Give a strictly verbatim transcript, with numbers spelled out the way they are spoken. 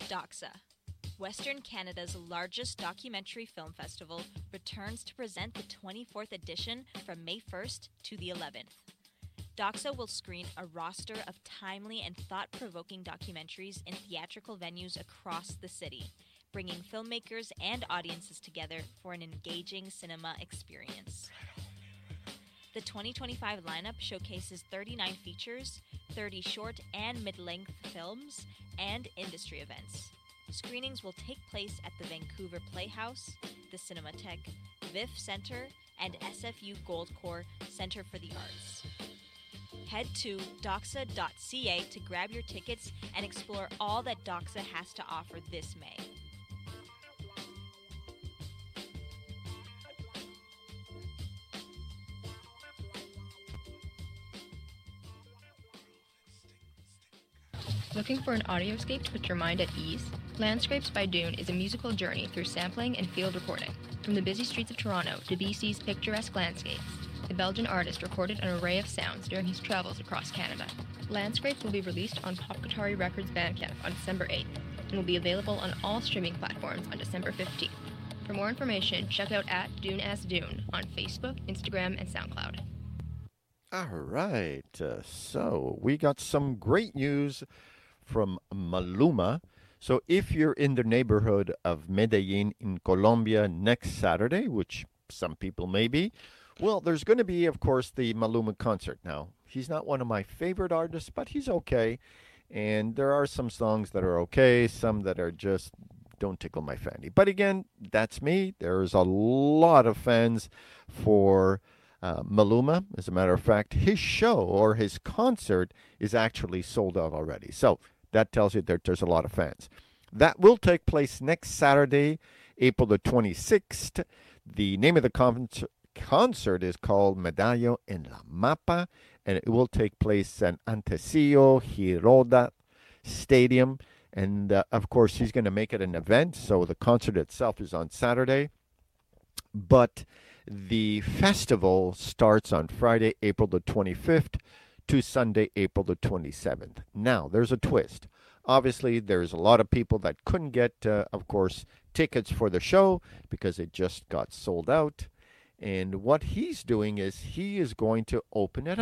Doxa, Western Canada's largest documentary film festival, returns to present the twenty-fourth edition from May first to the eleventh. Doxa will screen a roster of timely and thought-provoking documentaries in theatrical venues across the city, bringing filmmakers and audiences together for an engaging cinema experience. The twenty twenty-five lineup showcases thirty-nine features, thirty short and mid-length films, and industry events. Screenings will take place at the Vancouver Playhouse, the Cinematheque, V I F Center, and S F U Goldcorps Center for the Arts. Head to doxa dot c a to grab your tickets and explore all that Doxa has to offer this May. Looking for an audioscape to put your mind at ease? Landscapes by Dune is a musical journey through sampling and field recording. From the busy streets of Toronto to B C's picturesque landscapes, the Belgian artist recorded an array of sounds during his travels across Canada. Landscapes will be released on Pop Guitari Records Bandcamp on December eighth and will be available on all streaming platforms on December fifteenth. For more information, check out at Dune as Dune on Facebook, Instagram, and SoundCloud. All right. Uh, so we got some great news from Maluma. So if you're in the neighborhood of Medellin in Colombia next Saturday, which some people may be, well, there's going to be, of course, the Maluma concert. Now, he's not one of my favorite artists, but he's okay. And there are some songs that are okay, some that are just don't tickle my fanny. But again, that's me. There's a lot of fans for uh, Maluma. As a matter of fact, his show or his concert is actually sold out already. So that tells you that there's a lot of fans. That will take place next Saturday, April the twenty-sixth. The name of the concert concert is called Medallo en la Mapa, and it will take place at Antecillo Giralda Stadium. And, uh, of course, he's going to make it an event, so the concert itself is on Saturday. But the festival starts on Friday, April the twenty-fifth, to Sunday, April the twenty-seventh. Now, there's a twist. Obviously, there's a lot of people that couldn't get, uh, of course, tickets for the show because it just got sold out. And what he's doing is he is going to open it